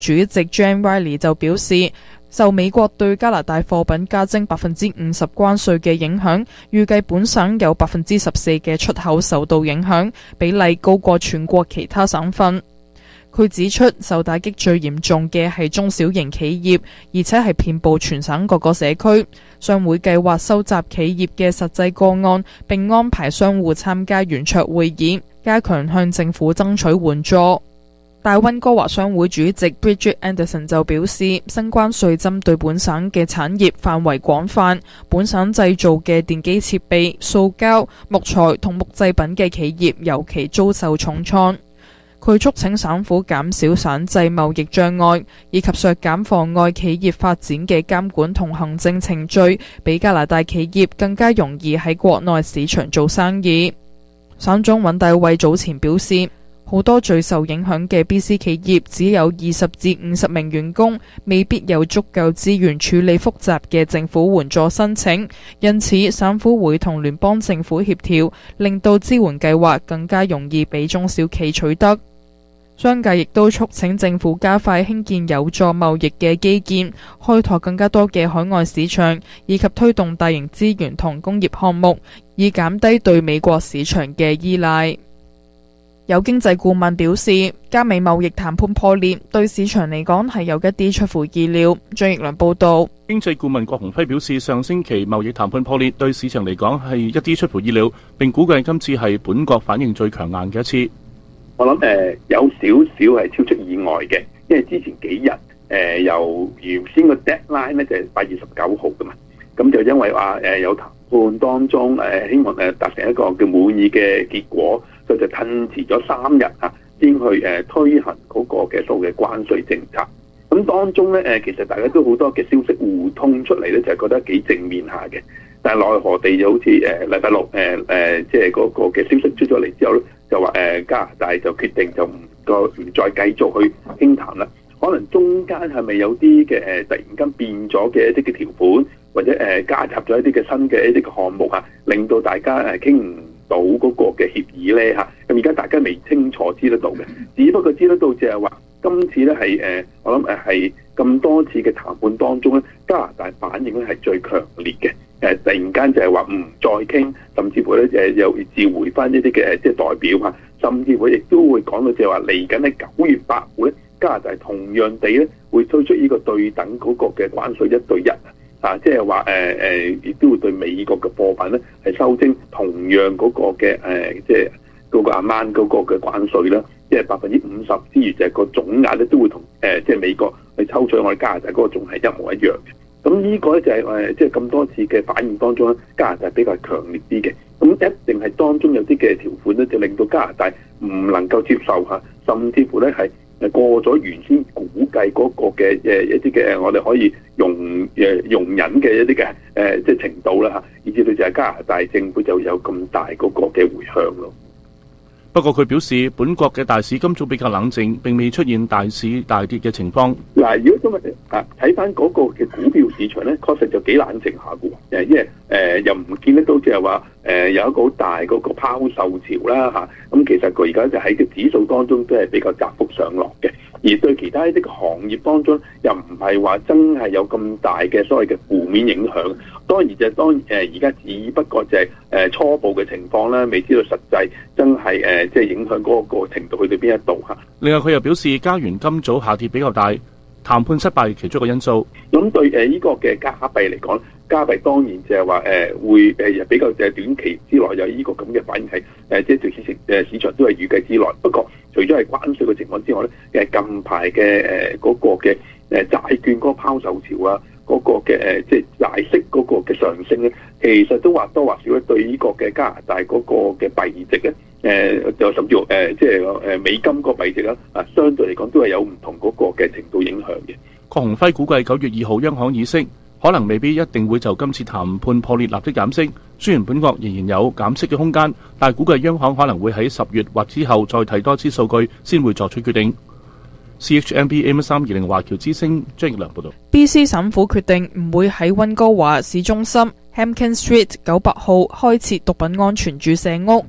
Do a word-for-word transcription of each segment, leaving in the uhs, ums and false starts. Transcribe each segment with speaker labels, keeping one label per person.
Speaker 1: 主席 Jan Reilly 就表示，受美國對加拿大貨品加徵百分之五十關稅嘅影響，預計本省有百分之十四嘅出口受到影響，比例高過全國其他省份。佢指出，受打擊最嚴重嘅係中小型企業，而且係遍佈全省各個社區。商會計劃收集企業嘅實際個案，並安排商戶參加圓桌會議，加強向政府爭取援助。大溫哥華商會主席 Bridget Anderson 就表示，新關稅針對本省嘅產業範圍廣泛，本省製造嘅電機設備、塑膠、木材同木製品嘅企業尤其遭受重創。佢促請省府減少省際貿易障礙，以及削減妨礙企業發展嘅監管同行政程序，俾加拿大企業更加容易喺國內市場做生意。省長尹大衛早前表示，好多最受影響嘅 B C 企業只有二十至五十名員工，未必有足夠資源處理複雜嘅政府援助申請，因此省府會同聯邦政府協調，令到支援計劃更加容易俾中小企取得。商界亦都促請政府加快興建有助貿易嘅基建，開拓更加多嘅海外市場，以及推動大型資源同工業項目，以減低對美國市場嘅依賴。有經濟顧問表示，加美貿易談判破裂對市場嚟講係有一啲出乎意料。張奕良報道。
Speaker 2: 經濟顧問郭鴻輝表示，上星期貿易談判破裂對市場嚟講係一啲出乎意料，並估計今次係本國反應最強硬嘅一次。
Speaker 3: 我諗誒、呃、有少少係超出意外嘅，因為之前幾日誒、呃、由原先個 deadline 咧就係八月十九號噶嘛，咁就因為話誒、呃、有談判當中誒、呃、希望誒達成一個叫滿意嘅結果，所以就褪遲咗三日嚇先去誒、呃、推行嗰個嘅所謂嘅關稅政策。咁當中咧誒、呃、其實大家都好多嘅消息互通出嚟咧，就係覺得幾正面下嘅。但係奈何地就好似誒禮拜六誒誒即係嗰個嘅消息出咗嚟之後咧，就話誒、呃、加拿大就決定就唔個唔再繼續去傾談啦。可能中間係咪有啲嘅誒突然間變咗嘅一啲嘅條款，或者誒、呃、加入咗一啲嘅新嘅一啲嘅項目啊，令到大家誒傾唔到嗰個嘅協議咧嚇。咁而家大家未清楚知得到嘅，只不過知得到就係話今次咧係誒我諗誒係咁多次嘅談判當中咧，加拿大反應咧係最強烈嘅。誒突然間就係話唔再傾，甚至乎咧誒又召回翻一啲嘅誒即係代表嚇，甚至乎亦都會講到就係話嚟緊喺九月八號咧，加拿大同樣地咧會推出呢個對等嗰個嘅關稅一對一啊，即係話誒誒亦都會對美國嘅貨品咧係收徵同樣嗰個嘅誒即係嗰個 amount 嗰個嘅關稅啦，即係百分之五十之餘就係個總額咧都會同誒即係美國去抽取我哋加拿大嗰個仲係一模一樣嘅。咁呢個咧就係誒，即係咁多次嘅反應當中咧，加拿大比較強烈啲嘅。咁一定係當中有啲嘅條款咧，就令到加拿大唔能夠接受嚇，甚至乎咧係誒過咗原先估計嗰個嘅誒一啲嘅我哋可以容誒容忍嘅一啲嘅誒即係程度啦嚇，以至到就係加拿大政府就有咁大嗰個嘅迴響咯。
Speaker 2: 不過佢表示，本國嘅大市今早比較冷靜，並未出現大市大跌嘅情況。
Speaker 3: 嗱，如果今日啊睇翻嗰個嘅股票市場咧，確實就幾冷靜下嘅喎。誒，因為誒又唔見得到就係話誒有一個好大嗰個拋售潮啦嚇。咁其實佢而家就喺個指數當中都係比較窄幅上落嘅。而對其他一啲行業當中，又唔係話真係有咁大嘅所謂嘅負面影響。當然就係當誒而家只不過就係誒初步嘅情況啦，未知道實際真係誒即係影響嗰個程度去到邊一度嚇。
Speaker 2: 另外佢又表示，加元今早下跌比較大，談判失敗其中一個因素。
Speaker 3: 咁對誒呢個嘅加幣嚟講，加幣當然就係話誒會誒比較誒短期之內有呢個咁嘅反應係誒即係對市場誒市場都係預計之內。不過除咗係關稅嘅情況之外咧，誒近排嘅誒嗰個嘅誒債券嗰個拋售潮啊，嗰、那個嘅誒即係債息嗰個嘅上升咧，其實都或多或少咧對呢個嘅加拿大嗰個嘅幣值咧，誒、呃、就甚至乎誒即係誒美金個幣值啦，啊相對嚟講都係有唔同嗰個嘅程度影響嘅。
Speaker 2: 郭鴻輝估計九月二號央行議息，可能未必一定會就今次談判破裂立即減息。雖然本國仍然有減息嘅空間，但係估計央行可能會喺十月或之後再睇多次數據，先會作出決定。C H M B A M 三二零華僑之聲張奕良報道。
Speaker 1: B C 省府決定唔會喺溫哥華市中心 Hampkin Street 九百號開設毒品安全注射屋。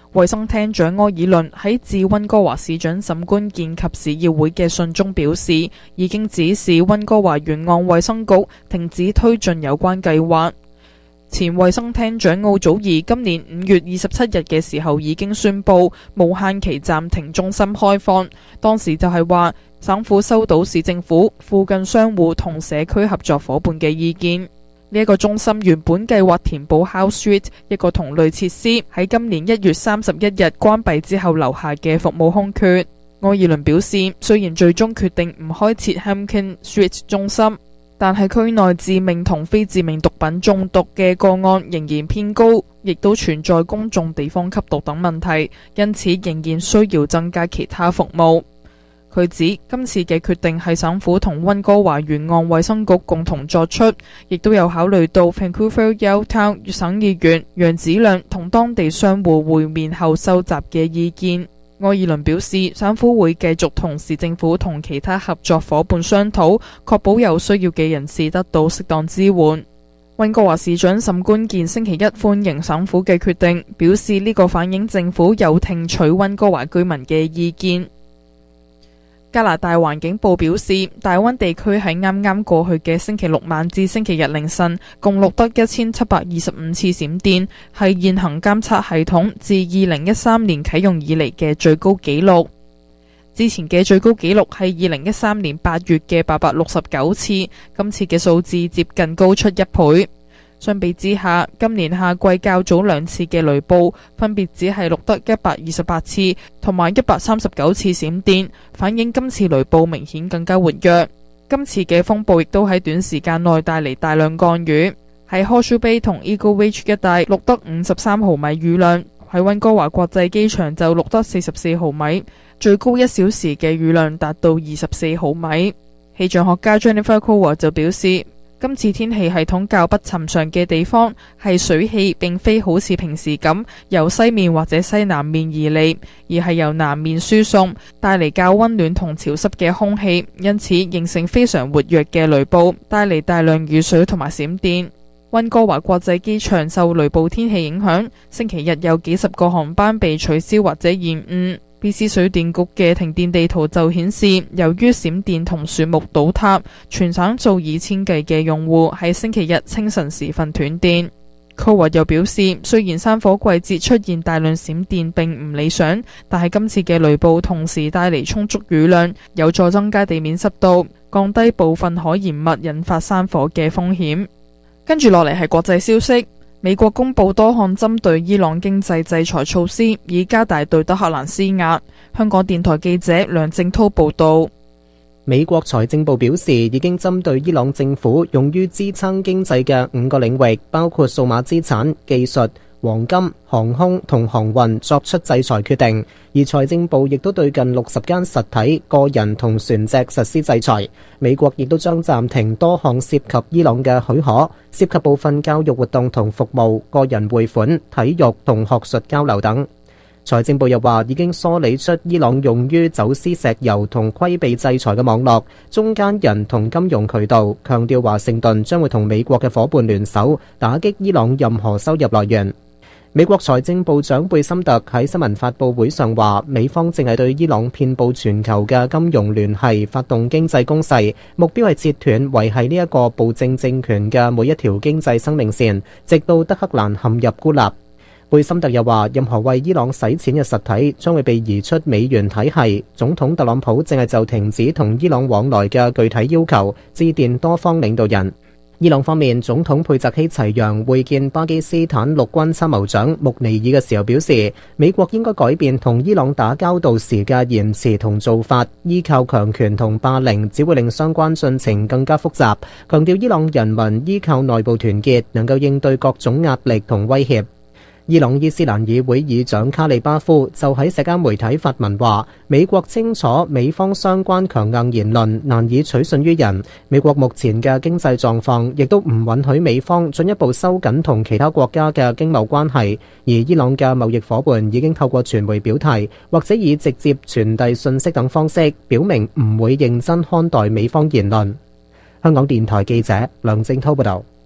Speaker 1: 衛生廳長柯爾倫喺致溫哥華市長沈觀健及市議會嘅信中表示，已經指示溫哥華沿岸衛生局停止推進有關計劃。前衛生廳長奧祖兒今年五月二十七日嘅時候已經宣布無限期暫停中心開放，當時就係話省府收到市政府、附近商戶同社區合作伙伴嘅意見。呢一個中心原本計劃填補 House Street 一個同類設施喺今年一月三十一日關閉之後留下嘅服務空缺。柯爾倫表示，雖然最終決定唔開設 Hampkin Street 中心，但係區內致命同非致命毒品中毒嘅個案仍然偏高，亦都存在公眾地方吸毒等問題，因此仍然需要增加其他服務。佢指今次嘅決定係省府同溫哥華沿岸衛生局共同作出，亦都有考慮到 Vancouver Yaletown 省議員楊子亮同當地商戶會面後收集嘅意見。柯爾倫表示，省府會繼續同市政府同其他合作伙伴商討，確保有需要嘅人士得到適當支援。溫哥華市長沈觀健星期一歡迎省府嘅決定，表示呢個反映政府有聽取溫哥華居民嘅意見。加拿大環境部表示，大溫地區喺啱啱過去嘅星期六晚至星期日凌晨，共錄得一千七百二十五次閃電，係現行監測系統自二零一三年啟用以嚟嘅最高紀錄。之前嘅最高紀錄係二零一三年八月嘅八百六十九次，今次嘅數字接近高出一倍。相比之下，今年夏季較早兩次嘅雷暴分別只係錄得一百二十八次同埋一百三十九次閃電，反映今次雷暴明顯更加活躍。今次嘅風暴亦都喺短時間內帶嚟大量降雨，喺 Horseshoe Bay 同 Eagle Ridge 一帶錄得五十三毫米雨量，喺溫哥華國際機場就錄得四十四毫米，最高一小時嘅雨量達到二十四毫米。氣象學家 Jennifer Coward 就表示，今次天氣系統較不尋常嘅地方係水氣並非好似平時咁由西面或者西南面而嚟，而係由南面輸送，帶嚟較溫暖同潮濕嘅空氣，因此形成非常活躍嘅雷暴，帶嚟大量雨水同埋閃電。溫哥華國際機場受雷暴天氣影響，星期日有幾十個航班被取消或者延誤。B C 水電局嘅停電地圖就顯示，由於閃電同樹木倒塌，全省數以千計嘅用戶喺星期日清晨時分斷電。科華又表示，雖然山火季節出現大量閃電並唔理想，但係今次嘅雷暴同時帶嚟充足雨量，有助增加地面濕度，降低部分可燃物引發山火嘅風險。跟住落嚟係國際消息。美國公布多項針對伊朗經濟制裁措施，以加大對德黑蘭施壓。香港電台記者梁正滔報導。
Speaker 4: 美國財政部表示，已經針對伊朗政府用於支撐經濟嘅五個領域，包括數碼資產、技術、黃金、航空同航運作出制裁決定，而財政部亦都對近六十間實體、個人同船隻實施制裁。美國亦都將暫停多項涉及伊朗嘅許可，涉及部分教育活動同服務、個人匯款、體育同學術交流等。財政部又話已經梳理出伊朗用於走私石油同規避制裁嘅網絡、中間人同金融渠道，強調華盛頓將會同美國嘅夥伴聯手打擊伊朗任何收入來源。美國財政部長貝森特喺新聞發佈會上話，美方正係對伊朗遍佈全球嘅金融聯繫發動經濟攻勢，目標係切斷維繫呢一個暴政政權嘅每一條經濟生命線，直到德黑蘭陷入孤立。貝森特又話，任何為伊朗洗錢嘅實體將會被移出美元體系。總統特朗普正係就停止同伊朗往來嘅具體要求致電多方領導人。伊朗方面，總統佩澤希齊揚會見巴基斯坦陸軍參謀長穆尼爾嘅時候表示，美國應該改變同伊朗打交道時嘅言辭同做法，依靠強權同霸凌只會令相關進程更加複雜，強調伊朗人民依靠內部團結能夠應對各種壓力同威脅。伊朗伊斯蘭議會議長卡利巴夫就喺社交媒體發文話，美國清楚美方相關強硬言論難以取信於人，美國目前嘅經濟狀況亦都唔允許美方進一步收緊同其他國家嘅經貿關係，而伊朗嘅貿易夥伴已經透過傳媒表態，或者以直接傳遞信息等方式，表明唔會認真看待美方言論。香港電台記者梁正滔報道。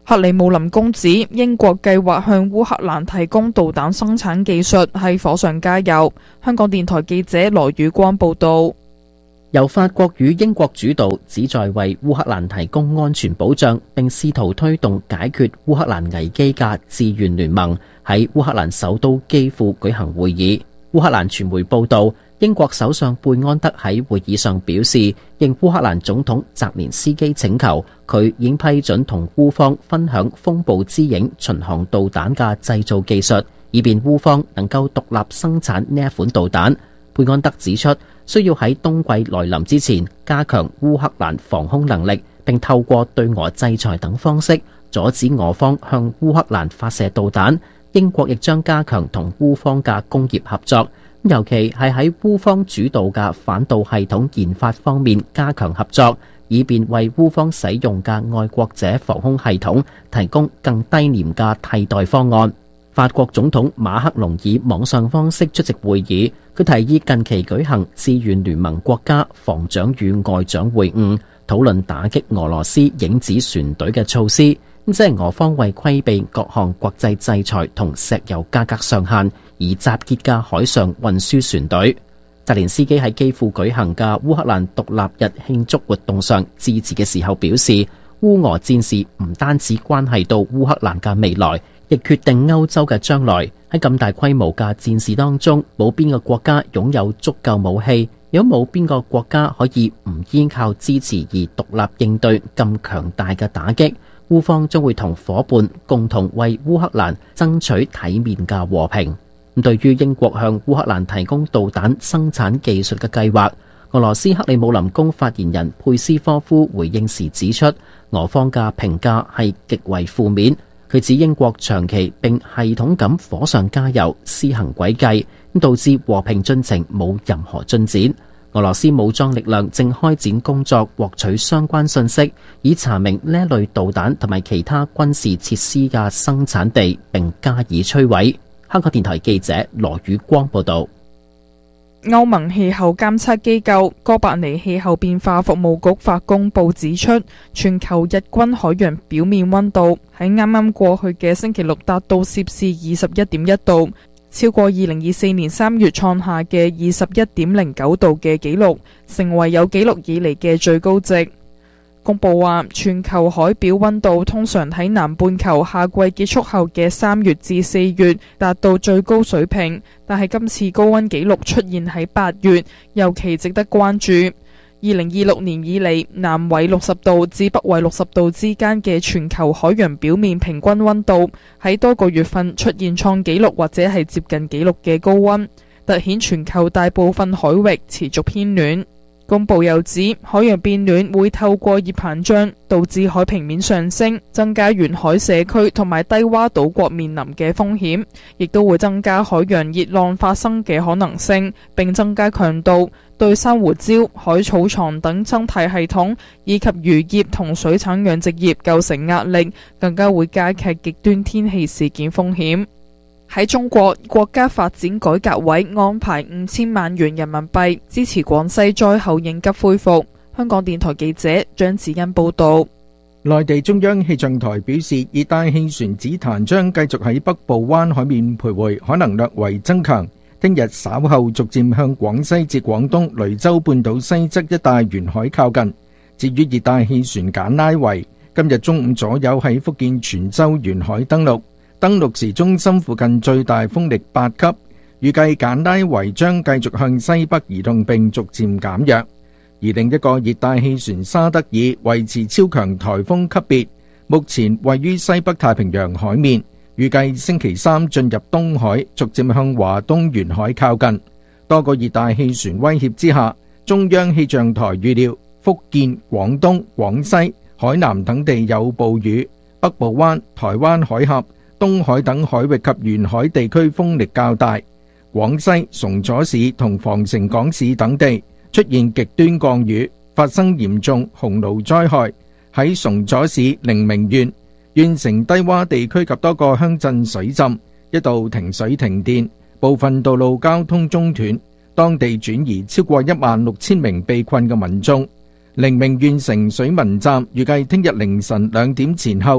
Speaker 1: 克里姆林宮指英國計劃向烏克蘭提供導彈生產技術，係火上加油。香港電台記者羅宇光報道。
Speaker 5: 由法國與英國主導，旨在為烏克蘭提供安全保障，並試圖推動解決烏克蘭危機嘅志願聯盟喺烏克蘭首都基輔舉行會議。烏克蘭傳媒報道，英國首相貝安德喺會議上表示，應烏克蘭總統澤連斯基請求，佢已經批准同烏方分享風暴之影巡航導彈嘅製造技術，以便烏方能夠獨立生產呢一款導彈。貝安德指出，需要喺冬季來臨之前加強烏克蘭防空能力，並透過對俄制裁等方式阻止俄方向烏克蘭發射導彈。英國亦將加強同烏方嘅工業合作，尤其係喺烏方主導嘅反導系統研發方面加強合作，以便為烏方使用嘅愛國者防空系統提供更低廉嘅替代方案。法國總統馬克龍以網上方式出席會議，佢提議近期舉行志願聯盟國家防長與外長會晤，討論打擊俄羅斯影子船隊嘅措施，即係俄方為規避各項國際制裁同石油價格上限而集結嘅海上運輸船隊。澤連斯基喺基輔舉行嘅烏克蘭獨立日慶祝活動上致辭嘅時候表示，烏俄戰事唔單止關係到烏克蘭嘅未來，亦決定歐洲嘅將來。喺咁大規模嘅戰事當中，冇邊個國家擁有足夠武器，亦都冇邊個國家可以唔依靠支持而獨立應對咁強大嘅打擊。烏方將會同伙伴共同為烏克蘭爭取體面嘅和平。對於英國向烏克蘭提供導彈生產技術嘅計劃，俄羅斯克里姆林宮發言人佩斯科夫回應時指出，俄方嘅評價係極為負面。佢指英國長期並系統咁火上加油，施行詭計，導致和平進程冇任何進展。俄羅斯武裝力量正開展工作，獲取相關信息，以查明呢一類導彈同埋其他軍事設施嘅生產地，並加以摧毀。香港電台記者羅宇光報道。
Speaker 1: 歐盟氣候監測機構哥白尼氣候變化服務局發公報指出，全球日均海洋表面溫度喺啱啱過去嘅星期六達到攝氏二十一點一度，超過二零二四年三月創下嘅二十一點零九度嘅紀錄，成為有紀錄以嚟嘅最高值。公佈話，全球海表溫度通常喺南半球夏季結束後嘅三月至四月達到最高水平，但係今次高溫紀錄出現喺八月，尤其值得關注。二零二六年以嚟，南緯六十度至北緯六十度之間嘅全球海洋表面平均溫度喺多個月份出現創紀錄或者係接近紀錄嘅高溫，凸顯全球大部分海域持續偏暖。公報又指，海洋變暖會透過熱膨脹導致海平面上升，增加沿海社區同埋低洼島國面臨嘅風險，亦都會增加海洋熱浪發生嘅可能性，並增加強度，對珊瑚礁、海草床等生態系統以及漁業同水產養殖業構成壓力，更加會加劇極端天氣事件風險。喺中國，國家發展改革委安排五千萬元人民幣支持廣西災後應急恢復。香港電台記者張子欣報道。
Speaker 6: 內地中央氣象台表示，熱帶氣旋子彈將繼續喺北部灣海面徘徊，可能略為增強。聽日稍後逐漸向廣西至廣東雷州半島西側一帶沿海靠近。至於熱帶氣旋簡拉維，今日中午左右喺福建泉州沿海登陸。登陸時中心附近最大風力八級，預計簡拉維將繼續向西北移動並逐漸減弱。而另一個熱帶氣旋沙德爾維持超強颱風級別，目前位於西北太平洋海面，預計星期三進入東海，逐漸向華東沿海靠近。多個熱帶氣旋威脅之下，中央氣象台預料福建、廣東、廣西、海南等地有暴雨，北部灣、台灣海峽、東海等海域及沿海地區風力較大，廣西崇左市同防城港市等地出現極端降雨，發生嚴重洪澇災害。喺崇左市寧明縣，縣城低洼地區及多個鄉鎮水浸，一度停水停電，部分道路交通中斷，當地轉移超過一萬六千名被困嘅民眾。寧明縣城水文站預計聽日凌晨兩點前後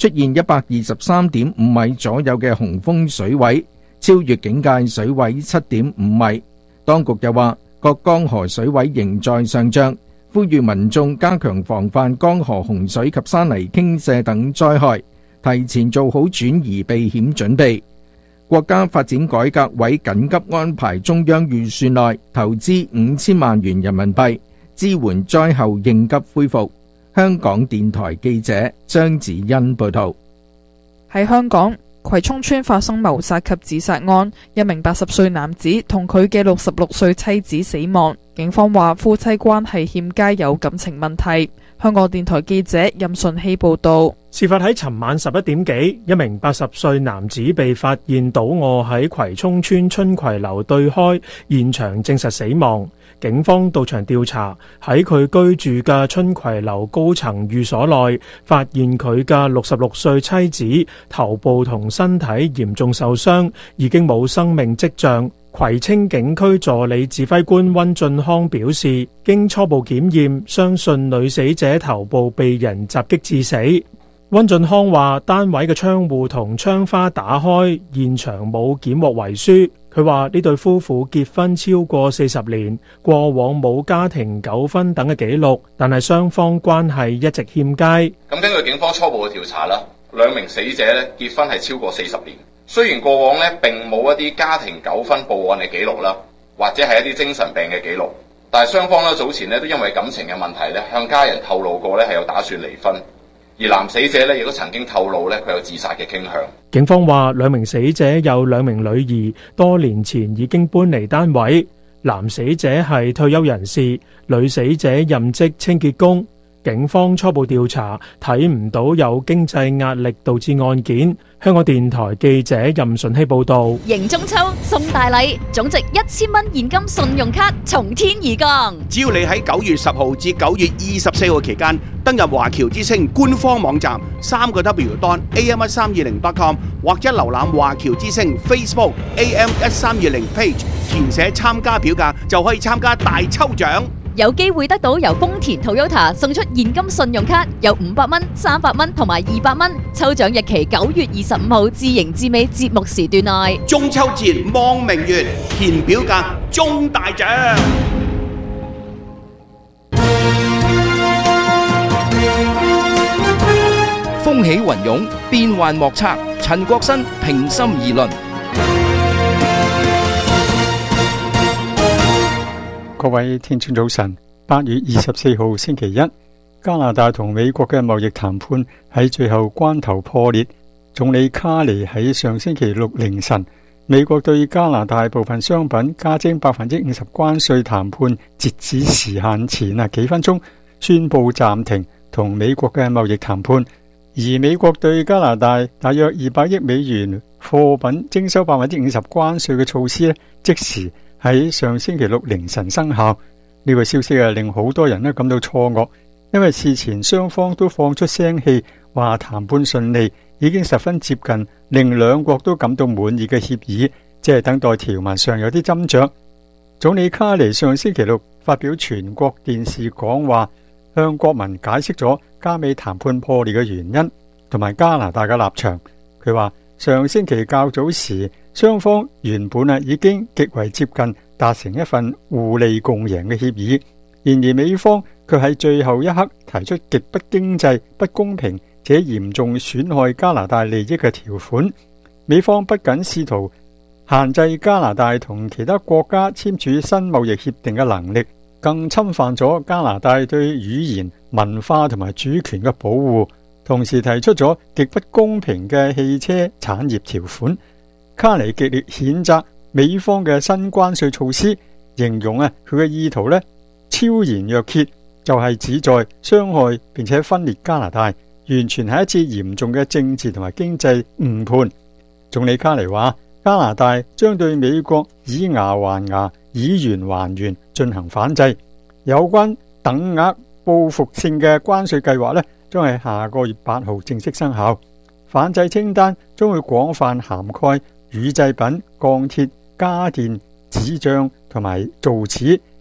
Speaker 6: 出現一百二十三點五米左右嘅洪峰水位，超越警戒水位七點五米。當局又話，各江河水位仍在上漲，呼籲民眾加強防範江河洪水及山泥傾瀉等災害，提前做好轉移避險準備。國家發展改革委緊急安排中央預算內投資五千萬元人民幣，支援災後應急恢復。香港電台記者張子欣報道。
Speaker 1: 喺香港葵涌村發生謀殺及自殺案，一名八十歲男子同佢嘅六十六歲妻子死亡。警方話夫妻關係欠佳，有感情問題。香港電台記者任順希報道。
Speaker 7: 事發喺尋晚十一點幾，一名八十歲男子被發現倒卧喺葵涌村春葵樓對開，現場證實死亡。警方到場調查，喺佢居住嘅春葵樓高層寓所內，發現佢嘅六十六歲妻子頭部同身體嚴重受傷，已經冇生命跡象。葵青警區助理指揮官溫俊康表示，經初步檢驗，相信女死者頭部被人襲擊致死。溫俊康話，單位嘅窗戶同窗花打開，現場冇檢獲遺書。佢話呢對夫婦結婚超過四十年，過往冇家庭糾紛等嘅記錄，但係雙方關係一直欠佳。
Speaker 8: 咁根據警方初步嘅調查啦，兩名死者咧結婚係超過四十年，雖然過往咧並冇一啲家庭糾紛報案嘅記錄啦，或者係一啲精神病嘅記錄，但係雙方咧早前咧都因為感情嘅問題咧向家人透露過咧係有打算離婚。而男死者咧亦都曾經透露咧佢有自殺嘅傾向。
Speaker 7: 警方話兩名死者有兩名女兒，多年前已經搬離單位。男死者係退休人士，女死者任職清潔工。警方初步調查睇唔到有經濟壓力導致案件。香港電台記者任順希報道。
Speaker 9: 迎中秋送大禮，總值一千蚊現金信用卡從天而降。
Speaker 10: 只要你喺九月十號至九月二十四號期間登入華僑之星官方網站三個 W dot A M 一三二零 dot com 或者瀏覽華僑之星 Facebook A M 一三二零 page， 填寫參加表格就可以參加大抽獎。
Speaker 9: 有機會得到由豐田 Toyota 送出現金信用卡，有五百蚊、三百蚊同埋二百蚊。抽獎日期九月二十五號至迎至尾節目時段內。
Speaker 10: 中秋節望明月，填表格中大獎。
Speaker 11: 風起雲湧，變幻莫測。陳國新平心而論。
Speaker 12: 各位聽眾早晨，八月二十四號星期一，加拿大同美國嘅貿易談判喺最後關頭破裂。總理卡尼喺上星期六凌晨，美國對加拿大部分商品加徵百分之五十關稅談判截止時限前啊幾分鐘，宣布暫停同美國嘅貿易談判。而美國對加拿大大約二百億美元貨品徵收百分之五十關稅嘅措施咧，即時喺上星期六凌晨生效。呢個消息啊，令好多人咧感到錯愕，因為事前雙方都放出聲氣，話談判順利，已經十分接近令兩國都感到滿意嘅協議，即係等待條文上有啲斟酌。總理卡尼上星期六發表全國電視講話，向國民解釋咗加美談判破裂嘅原因同埋加拿大嘅立場。佢話上星期較早時，雙方原本啊已經極為接近達成一份互利共贏嘅協議，然而美方卻喺最後一刻提出極不經濟、不公平且嚴重損害加拿大利益嘅條款。美方不僅試圖限制加拿大同其他國家簽署新貿易協定嘅能力，更侵犯咗加拿大對語言、文化同埋主權嘅保護，同時提出咗極不公平嘅汽車產業條款。卡尼極力譴責美方嘅新關稅措施，形容啊佢嘅意圖咧超然若揭，就係旨在傷害並且分裂加拿大，完全係一次嚴重嘅政治同埋經濟誤判。總理卡尼話，加拿大將對美國以牙還牙、以元還元進行反制。有關等額報復性嘅關稅計劃咧，將係下個月八號正式生效。反制清單將會廣泛涵蓋乳製品、鋼鐵、家電、紙張同埋造紙，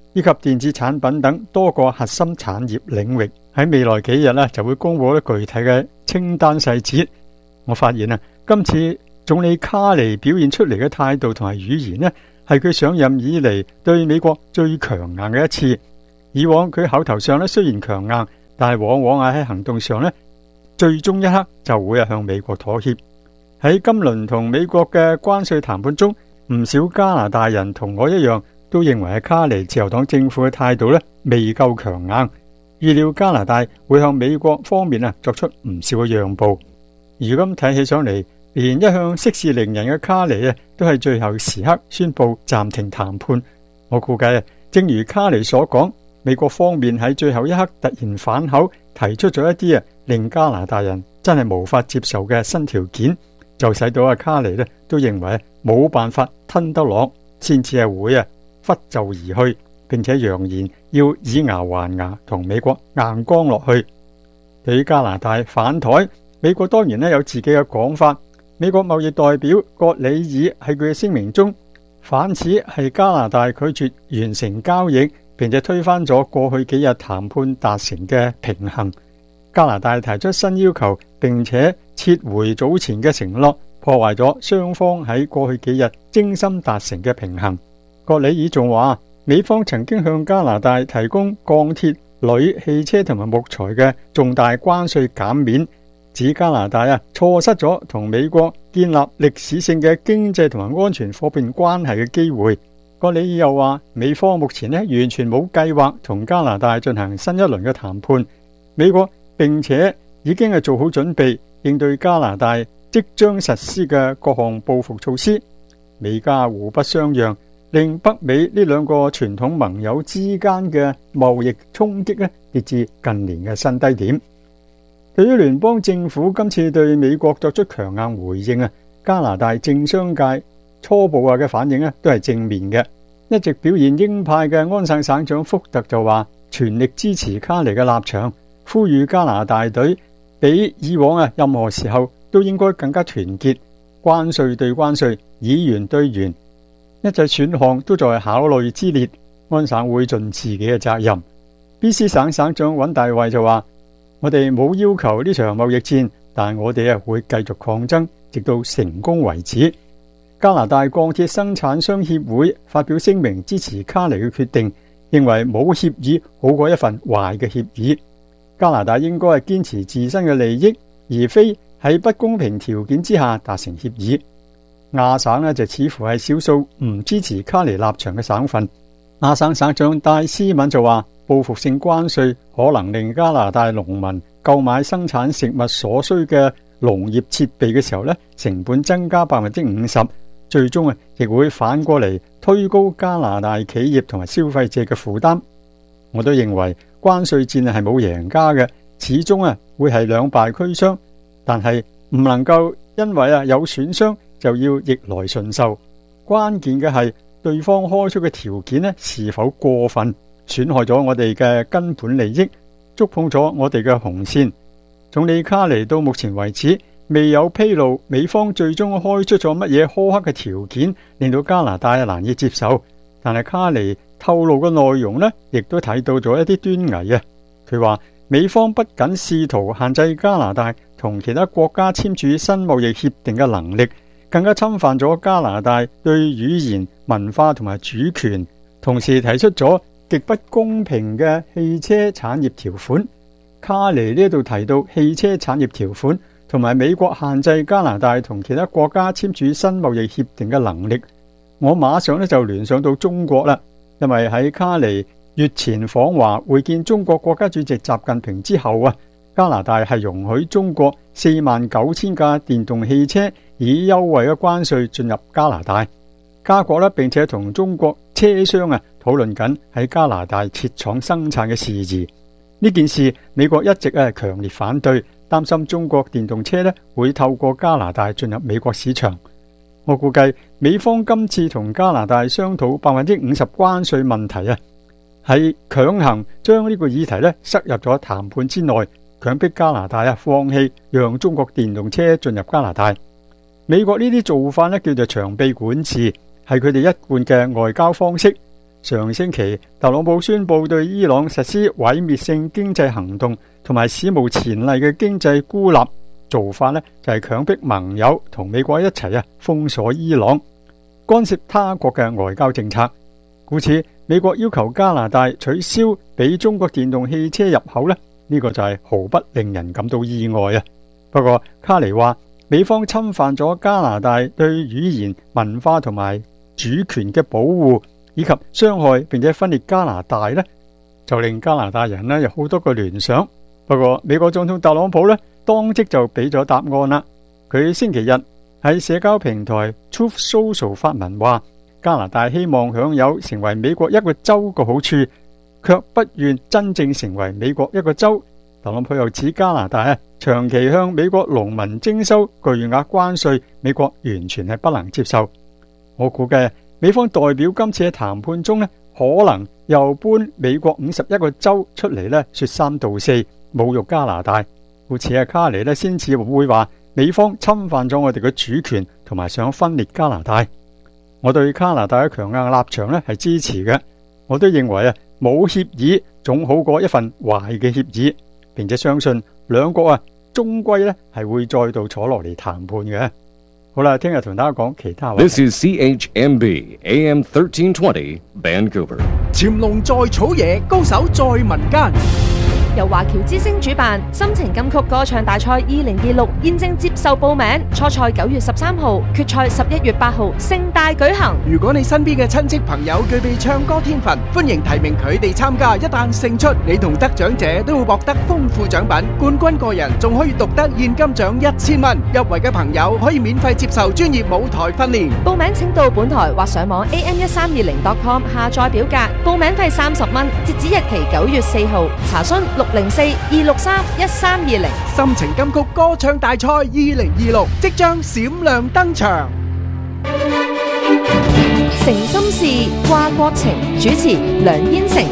Speaker 12: 以及電子產品等多個核心產業領域，喺未來幾日呢就會公布啲具體嘅清單細節。我發現啊，今次總理卡尼表現出嚟嘅態度同埋語言呢，係佢上任以嚟對美國最強硬嘅一次。以往佢口頭上呢雖然強硬，但係往往啊喺行動上呢，最終一刻就會向美國妥協。喺今輪同美國嘅關稅談判中，唔少加拿大人同我一樣，都認為係卡尼自由黨政府嘅態度呢未夠強硬，預料加拿大會向美國方面啊作出唔少嘅讓步。如今睇起上嚟，連一向息事寧人嘅卡尼啊，都係最後時刻宣布暫停談判。我估計啊，正如卡尼所講，美國方面喺最後一刻突然反口，提出咗一啲啊令加拿大人真係無法接受嘅新條件，就使到阿卡尼咧都認為冇辦法吞得落，先至係會啊拂袖而去，並且揚言要以牙還牙同美國硬剛落去。對於加拿大反台，美國當然咧有自己嘅講法。美國貿易代表葛里爾喺佢嘅聲明中反指係加拿大拒絕完成交易，並且推翻咗過去幾日談判達成嘅平衡。加拿大提出新要求，並且撤回早前嘅承諾，破壞咗雙方喺過去幾日精心達成嘅平衡。葛里爾仲話，美方曾經向加拿大提供鋼鐵、鋁、汽車同埋木材嘅重大關稅減免，指加拿大啊錯失咗同美國建立歷史性嘅經濟同埋安全夥伴關係嘅機會。葛里爾又話，美方目前呢完全冇計劃同加拿大進行新一輪嘅談判，美國並且已經係做好準備應對加拿大即將實施嘅各項報復措施。美加互不相讓，令北美呢兩個傳統盟友之間嘅貿易衝擊呢跌至近年嘅新低點。對於聯邦政府今次對美國作出強硬回應啊，加拿大政商界初步啊嘅反應呢都係正面嘅。一直表現鷹派嘅安省省長福特就話全力支持卡尼嘅立場，呼籲加拿大隊比以往啊任何時候都應該更加團結，關稅對關稅，議員對員，一切選項都在考慮之列。安省會盡自己嘅責任。B C 省省長尹大衛就話，我哋冇要求呢場貿易戰，但我哋啊會繼續抗爭，直到成功為止。加拿大鋼鐵生產商協會發表聲明支持卡尼嘅決定，認為冇協議好過一份壞嘅協議。加拿大應該係堅持自身嘅利益，而非喺不公平條件之下達成協議。亞省呢就似乎係少數唔支持卡尼立場嘅省份。亞省省長戴斯敏就話，報復性關稅可能令加拿大農民購買生產食物所需嘅農業設備嘅時候呢，成本增加百分之五十，最終啊亦會反過嚟推高加拿大企業同埋消費者嘅負擔。我都認為關稅戰係冇贏家嘅，始終啊會係兩敗俱傷，但係唔能夠因為啊有損傷就要逆來順受。關鍵嘅係對方開出嘅條件呢是否過分，損害咗我哋嘅根本利益，觸碰咗我哋嘅紅線。總理卡尼到目前為止未有披露美方最終開出咗乜嘢苛刻嘅條件，令到加拿大難以接受。但係卡尼透露嘅內容呢，亦都睇到咗一啲端倪啊。佢話美方不僅試圖限制加拿大同其他國家簽署新貿易協定嘅能力，更加侵犯咗加拿大對語言、文化同埋主權，同時提出咗極不公平嘅汽車產業條款。卡尼呢度提到汽車產業條款同埋美國限制加拿大同其他國家簽署新貿易協定嘅能力，我馬上呢就聯想到中國啦。因為喺卡尼月前訪華會見中國國家主席習近平之後啊，加拿大係容許中國四萬九千架電動汽車以優惠嘅關稅進入加拿大。加國呢並且同中國車商啊討論緊喺加拿大設廠生產嘅事宜。呢件事美國一直啊強烈反對，擔心中國電動車呢會透過加拿大進入美國市場。我估計美方今次同加拿大商討百分之五十關稅問題啊，係強行將呢個議題呢塞入咗談判之內，強迫加拿大啊放棄讓中國電動車進入加拿大。美國呢啲做法呢叫做長臂管治，係佢哋一貫嘅外交方式。 上星期特朗普宣布對伊朗實施毀滅性經濟行動同埋史無前例嘅經濟孤立，做法呢就係強迫盟友同美國一齊啊封鎖伊朗，干涉他國嘅外交政策。故此美國要求加拿大取消俾中國電動汽車入口呢，呢個就係毫不令人感到意外啊。不過卡尼話美方侵犯咗加拿大對語言、文化同埋主權嘅保護，以及傷害並且分裂加拿大呢，就令加拿大人呢有好多個聯想。不過美國總統特朗普呢當即就俾咗答案啦。佢星期日喺社交平台 Truth Social 發文話，加拿大希望享有成為美國一個州嘅好處，卻不願真正成為美國一個州。特朗普又指加拿大啊長期向美國農民徵收巨額關稅，美國完全係不能接受。我估計美方代表今次嘅談判中呢，可能又搬美國五十一個州出嚟呢，說三道四，侮辱加拿大。故此啊，卡尼呢先至會話美方侵犯咗我哋嘅主權，同埋想分裂加拿大。我對加拿大嘅強硬立場呢係支持嘅，我都認為啊冇協議總好過一份壞嘅協議，並且相信兩國啊終歸呢係會再度坐落嚟談判嘅。好啦，聽日同大家講其他話題。
Speaker 13: This is C H M B A M thirteen twenty Vancouver。
Speaker 14: 潛龍在草野，高手在民間。
Speaker 15: 由華僑之聲主辦心情金曲歌唱大賽二零二六現正接受報名，初賽九月十三號，決賽十一月八號，盛大舉行。
Speaker 14: 如果你身邊嘅親戚朋友具備唱歌天分，歡迎提名佢哋參加。一旦勝出，你同得獎者都會獲得豐富獎品，冠軍個人仲可以獨得現金獎一千蚊。入圍嘅朋友可以免費接受專業舞台訓練。
Speaker 15: 報名請到本台或上網 A M 一三二零 dot com 下載表格，報名費三十蚊，截止日期九月四號。查詢六零四二六三一三二零。
Speaker 14: 心情金曲歌唱大賽二零二六即將閃亮登場。
Speaker 15: 誠心事掛國情，主持梁燕成。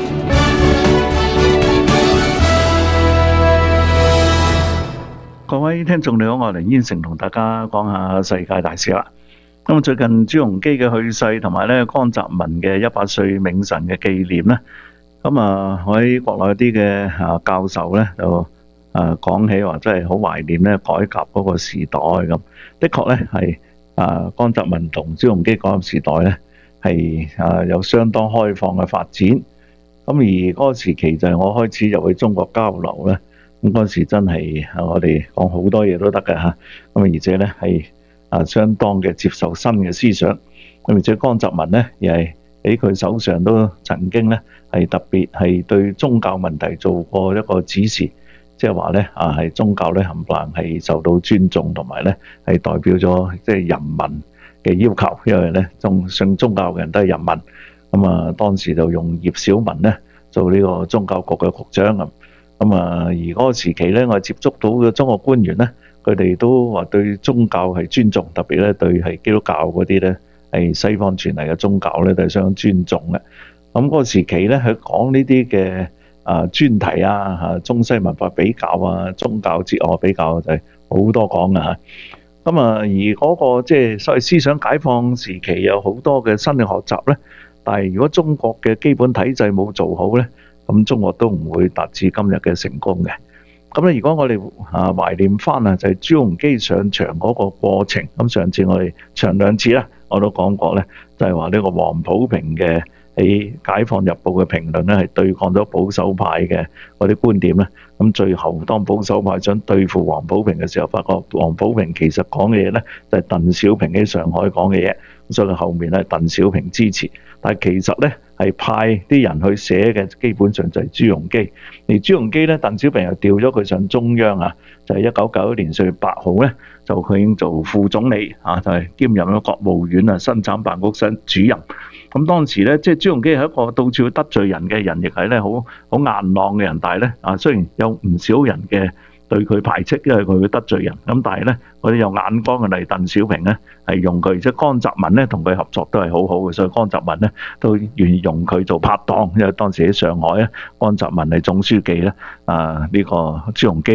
Speaker 16: 各位聽眾你好，我係梁燕成，同大家講下世界大事啦。咁最近朱鎔基嘅去世，同埋咧江澤民嘅一百歲冥神嘅紀念咧。咁啊，我喺國內啲嘅啊教授咧就啊講起話，真係好懷念咧改革嗰個時代咁。的確咧係啊江澤民同朱鎔基嗰個時代咧係啊有相當開放嘅發展。咁而嗰個時期就係我開始入去中國交流咧，咁嗰時真係我哋講好多嘢都得嘅嚇。咁而且咧係啊相當嘅接受新嘅思想。咁而且江澤民咧亦係喺佢手上都曾經咧係特別係對宗教問題做過一個指示，即係話咧啊係宗教咧冚唪唥係受到尊重，同埋咧係代表咗即係人民嘅要求，因為咧宗信宗教嘅人都係人民。咁啊當時就用葉小文咧做呢個宗教局嘅局長咁。咁啊而嗰個時期咧，我接觸到嘅中國官員咧，佢哋都話對宗教係尊重，特別咧對係基督教嗰啲咧係西方傳嚟嘅宗教咧都係相當尊重嘅。咁嗰個時期咧，佢講呢啲嘅啊專題啊，嚇中西文化比較啊，宗教哲學比較就係好多講嘅嚇。咁啊，而嗰個即係所謂思想解放時期有好多嘅新嘅學習咧，但係如果中國嘅基本體制冇做好咧，咁中國都唔會達至今日嘅成功嘅。咁咧，如果我哋啊懷念翻啊，就係朱鎔基上場嗰個過程。咁上次我哋長兩次啦，我都講過咧，就係話呢個黃埔平嘅喺《解放日報》嘅評論咧，係對抗咗保守派嘅嗰啲觀點咧。咁最後當保守派想對付黃埔平嘅時候，發覺黃埔平其實講嘅嘢咧就係鄧小平喺上海講嘅嘢，所以後面咧鄧小平支持。但係其實咧係派啲人去寫嘅，基本上就係朱鎔基。而朱鎔基咧，鄧小平又調咗佢上中央啊，就係一九九一年四月八號咧，就佢已經做副總理啊，就係、是、兼任咗國務院啊生產辦公室主任。咁當時咧，即係朱鎔基係一個到處得罪人嘅人，亦係咧好好硬朗嘅人。但係咧啊，雖然有唔少人嘅對佢排斥，因為佢會得罪人。咁但係咧，嗰啲有眼光嘅例如鄧小平咧，係用佢，即係江澤民咧同佢合作都係好好嘅，所以江澤民咧都願意用佢做拍檔。因為當時喺上海咧，江澤民係總書記咧，啊呢個朱鎔基咧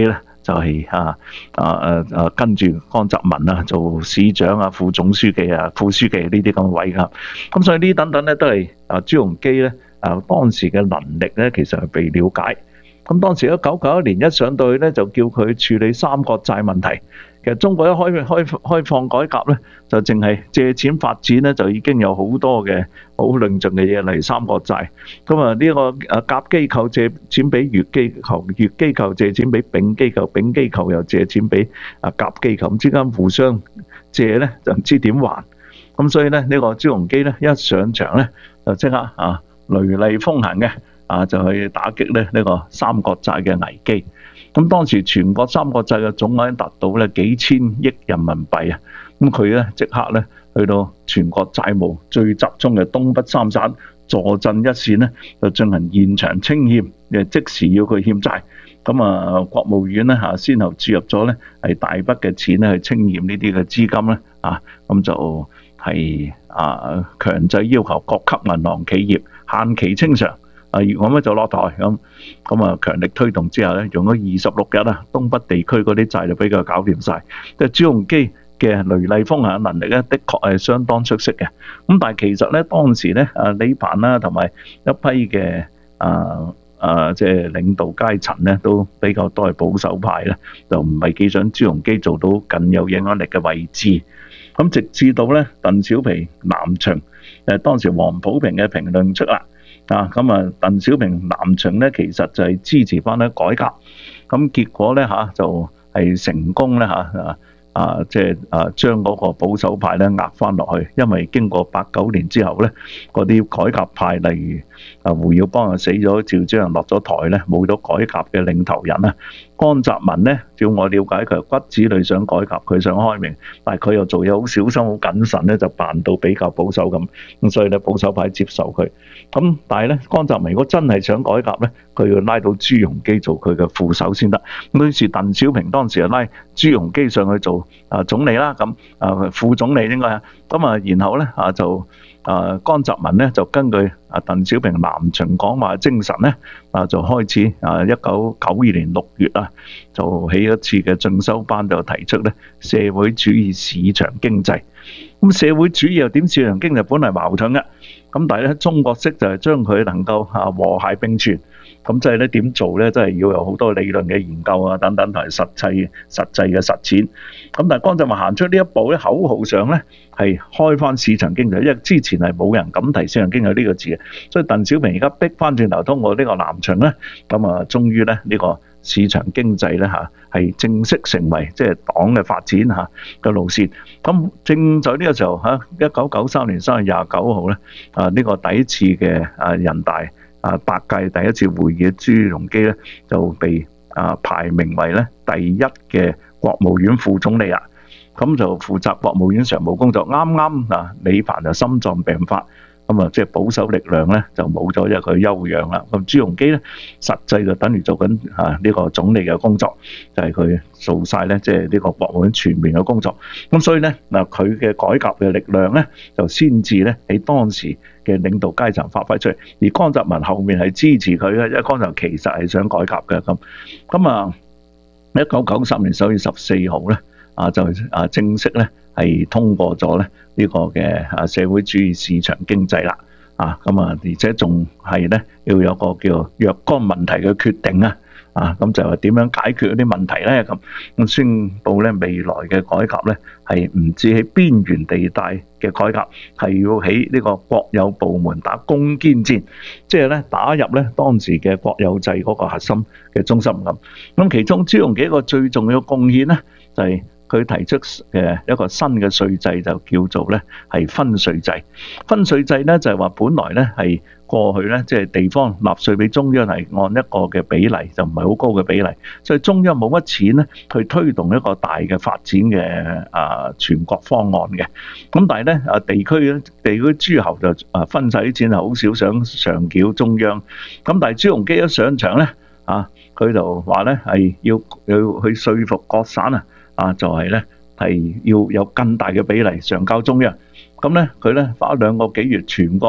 Speaker 16: 就係啊啊誒誒跟住江澤民啊做市長啊、副總書記啊、副書記呢啲咁嘅位㗎。咁所以呢等等咧都係啊朱鎔基咧啊當時嘅能力咧其實係被了解。咁當時一九九一年一上到去咧，就叫佢處理三角債問題。其實中國一開開開放改革咧，就淨係借錢發展咧，就已經有好多嘅好論盡嘅嘢，例如三角債。咁啊呢個誒甲機構借錢俾乙機構，乙機構借錢俾丙機構，丙機構又借錢俾啊甲機構，咁之間互相借咧就唔知點還。咁所以咧呢個朱鎔基咧一上場咧就即刻啊雷厲風行嘅。啊，就去打擊咧呢個三角債嘅危機。咁當時全國三角債嘅總額達到咧幾千億人民幣啊！咁佢咧即刻咧去到全國債務最集中嘅東北三省，坐鎮一線咧，就進行現場清欠，誒即時要佢欠債。咁啊，國務院咧嚇先後注入咗咧係大筆嘅錢咧去清欠呢啲嘅資金咧啊，咁就係啊強制要求各級銀行企業限期清償。啊，咁咧就落台咁，咁啊強力推動之下咧，用咗二十六日啊，東北地區嗰啲債就比較搞掂晒。即係朱鎔基嘅雷厲風行嘅能力咧，的確係相當出色嘅。咁但係其實咧，當時咧啊李鵬啦，同埋一批嘅啊啊即係領導階層咧，都比較多係保守派咧，就唔係幾想朱鎔基做到更有影響力嘅位置。咁直至到咧鄧小平南巡，誒當時黃埔平嘅評論出啦。啊，咁啊，鄧小平南巡咧，其實就係支持翻咧改革，咁結果咧嚇就係成功咧嚇啊啊，即係啊將嗰個保守派咧壓翻落去，因為經過八九年之後咧，嗰啲改革派例如啊胡耀邦啊死咗，趙紫陽落咗台咧，冇咗改革嘅領頭人啊。江澤民咧，照我了解，佢係骨子裏想改革，佢想開明，但係佢又做嘢好小心、好謹慎咧，就扮到比較保守咁，咁所以咧保守派接受佢。咁但係咧，江澤民如果真係想改革咧，佢要拉到朱鎔基做佢嘅副手先得。咁於是鄧小平當時就拉朱鎔基上去做啊總理啦，咁啊副總理應該啊，咁啊然後咧啊就。啊，江澤民咧就根據啊鄧小平南巡講話精神咧，啊就開始啊一九九二年六月啊，就起一次嘅進修班，就提出咧社會主義市場經濟。咁社會主義又點市場經濟？本嚟矛盾嘅，咁但係咧中國式就係將佢能夠啊和諧並存。咁即係咧點做咧？真係要有好多理論嘅研究啊，等等同埋實際實際嘅實踐。咁但係江澤民行出呢一步咧，口號上咧係開翻市場經濟，因為之前係冇人敢提市場經濟呢個字嘅，所以鄧小平而家逼翻轉頭通過呢個南巡咧，咁啊終於咧呢個市場經濟咧嚇係正式成為即係黨嘅發展嚇嘅路線。咁正在呢個時候嚇，一九九三年三月廿九號咧啊呢個第一次嘅啊人大。啊，八屆第一次會議嘅朱鎔基咧就被啊排名為咧第一嘅國務院副總理啊，咁就負責國務院常務工作。啱啱啊，李鵬就心臟病發，咁啊即係保守力量咧就冇咗，因為佢休養啦。咁朱鎔基咧實際就等於做緊啊呢個總理嘅工作，就係佢做晒咧即係呢個國務院全面嘅工作。咁所以咧嗱，佢嘅改革嘅力量咧就先至咧喺當時嘅領導階層發揮出嚟，而江澤民後面係支持佢嘅，因為江澤民其實係想改革嘅咁。咁啊，一九九三年十月十四號咧，啊就啊正式咧係通過咗咧呢個嘅啊社會主義市場經濟啦，啊咁啊，而且仲係咧要有個叫若干問題嘅決定啊。啊，咁就係點樣解決嗰啲問題咧？咁咁宣佈咧未來嘅改革咧係唔止喺邊緣地帶嘅改革，係要喺呢個國有部門打攻堅戰，即係咧打入咧當時嘅國有制嗰個核心嘅中心咁。咁其中朱鎔基一個最重要嘅貢獻咧，就係佢提出嘅一個新嘅稅制，就叫做咧係分稅制。分稅制咧就係話本來咧係過去咧即係地方納稅俾中央係按一個嘅比例，就唔係好高嘅比例，所以中央冇乜錢咧去推動一個大嘅發展嘅啊全國方案嘅。咁但係咧啊地區咧地區諸侯就啊分晒啲錢，係好少想上繳中央。咁但係朱鎔基一上場咧啊，佢就話咧係要要去說服各省啊。啊，就係咧，係要有更大嘅比例上交中央。咁咧，佢咧花兩個幾月，全國啊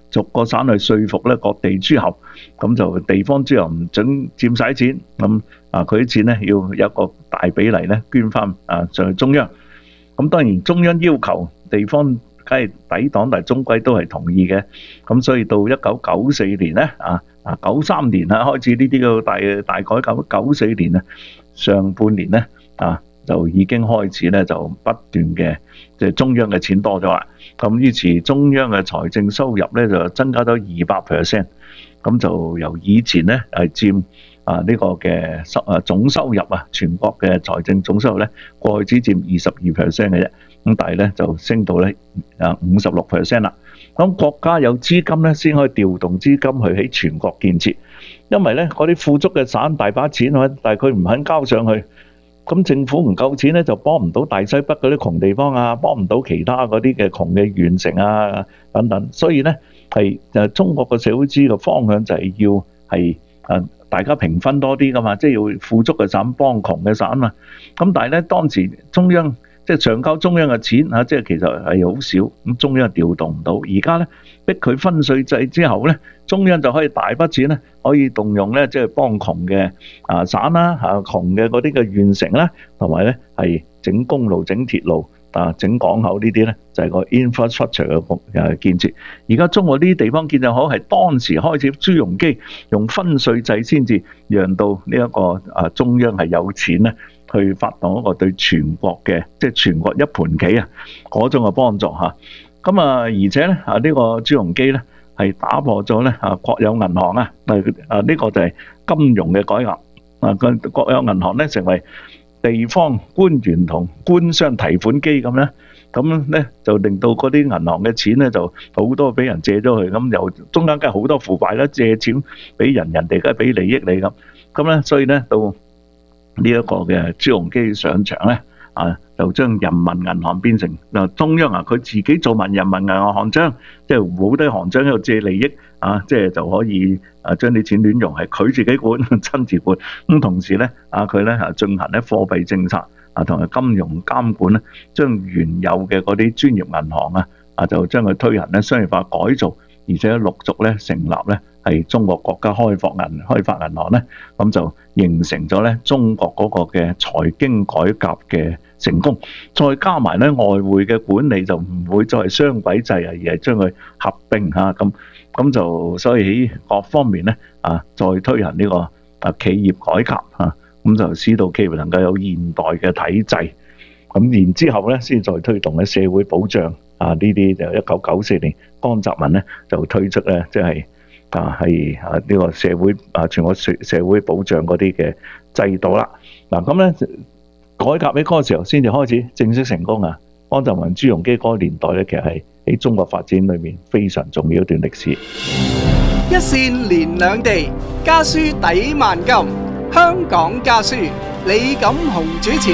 Speaker 16: 逐個省去說服咧各地諸侯，咁就地方諸侯唔准佔晒錢，咁啊佢啲錢咧要有一個大比例咧捐翻啊上去中央。咁當然中央要求地方梗係抵擋，但係終歸都係同意嘅。咁所以到一九九四年咧啊啊九三年啊開始呢啲嘅大大改革，九四年啊上半年咧啊就已經開始咧就不斷嘅即係中央嘅錢多咗啦。咁於是中央嘅財政收入咧就增加咗二百 percent， 咁就由以前咧係佔啊呢個嘅收啊總收入啊全國嘅財政總收入咧過去只佔二十二 percent 嘅啫，咁但係咧就升到咧啊五十六 percent 啦。咁國家有資金咧先可以調動資金去喺全國建設，因為咧嗰啲富足嘅省大把錢啊，但係佢唔肯交上去。咁政府唔夠錢咧，就幫唔到大西北嗰啲窮地方啊，幫唔到其他嗰啲嘅窮嘅縣城啊等等，所以咧係誒中國嘅社會主義嘅方向就係要係誒大家平分多啲噶嘛，即係要富足嘅省幫窮嘅省啊嘛。咁但係咧當時中央即係長交中央嘅錢嚇，即係其實係好少，咁中央調動唔到。而家咧逼佢分稅制之後咧，中央就可以大筆錢咧，可以動用咧，即係幫窮嘅啊省啦嚇，窮嘅嗰啲嘅縣城啦，同埋咧係整公路、整鐵路啊、整港口呢啲咧，就係個 infrastructure 嘅誒建設。而家中國呢啲地方建設好係當時開始朱鎔基用分稅制先至讓到呢一個啊中央係有錢咧。去發動一個對全國嘅，即係全國一盤棋啊嗰種嘅幫助嚇。咁啊，而且咧啊呢個朱鎔基咧係打破咗咧啊國有銀行啊，啊呢個就係金融嘅改革啊。個國有銀行咧成為地方官員同官商提款機咁咧，咁咧就令到嗰啲銀行嘅錢咧就好多俾人借咗去，咁又中間梗係好多腐敗啦，借錢俾人，人哋梗係俾利益你咁，咁咧所以咧到呢一個嘅朱鎔基上場咧，啊就將人民銀行變成嗱中央啊，佢自己做埋人民銀行行長，即係冇得行長喺度借利益啊，即係就可以啊將啲錢亂用，係佢自己管，親自管。咁同時咧，啊佢咧啊進行咧貨幣政策啊同埋金融監管咧，將原有嘅嗰啲專業銀行啊啊就將佢推行咧商業化改造，而且陸續咧成立咧。係中國國家開發銀開發銀行咧，咁就形成咗咧中國嗰個嘅財經改革嘅成功。再加埋咧外匯嘅管理就唔會再係雙軌制啊，而係將佢合併嚇咁，咁就所以喺各方面咧啊，再推行呢個啊企業改革嚇，咁就使到企業能夠有現代嘅體制。咁然之後咧，先再推動咧社會保障啊，呢啲就一九九四年江澤民咧就推出咧，即係。啊，係啊！呢個社會啊，全國社社會保障嗰啲嘅制度啦。嗱，咁咧改革喺嗰個時候先至開始正式成功啊。江澤民、朱鎔基嗰個年代咧，其實係喺中國發展裏面非常重要一段歷史。
Speaker 14: 一線連兩地，家書抵萬金。香港家書，李錦雄主持。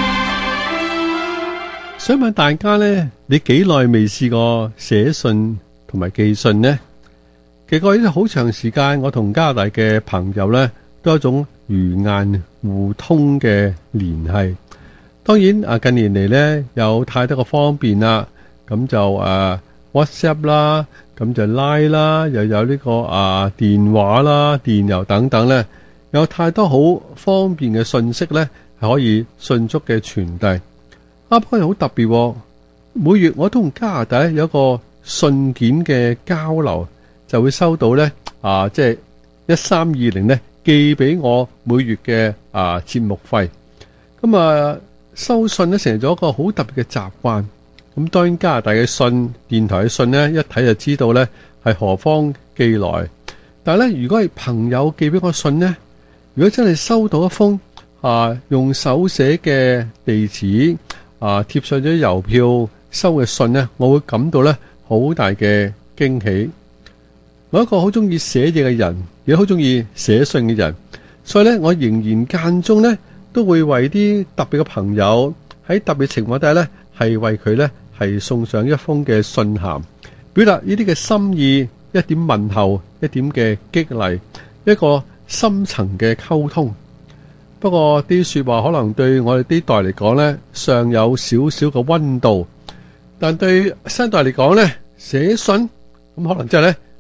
Speaker 17: 想問大家咧，你幾耐未試過寫信同埋寄信呢？其實過咗好長時間，我同加拿大嘅朋友咧，都有一種如雁互通嘅聯繫。當然啊，近年嚟咧有太多嘅方便啦，咁就誒 WhatsApp 啦，咁就 Line 啦，又有呢個啊電話啦、電郵等等咧，有太多好方便嘅信息咧，係可以迅速嘅傳遞。啊，不過好特別，每月我都同加拿大有一個信件嘅交流。就會收到咧啊，即係一三二零咧寄俾我每月嘅啊節目費。咁啊收信咧成咗一個好特別嘅習慣。咁當然加拿大嘅信、電台嘅信咧，一睇就知道咧係何方寄來。但係咧，如果係朋友寄俾我信咧，如果真係收到一封啊用手寫嘅地址啊貼上咗郵票收嘅信咧，我會感到咧好大嘅驚喜。我一個好中意寫嘢嘅人，亦好中意寫信嘅人，所以咧，我仍然間中咧都會為啲特別嘅朋友喺特別情況底下咧，係為佢咧係送上一封嘅信函，表達呢啲嘅心意，一點問候，一點嘅激勵，一個深層嘅溝通。不過啲說話可能對我哋呢代嚟講咧，尚有少少嘅溫度，但對新代嚟講咧，寫信咁可能真係咧。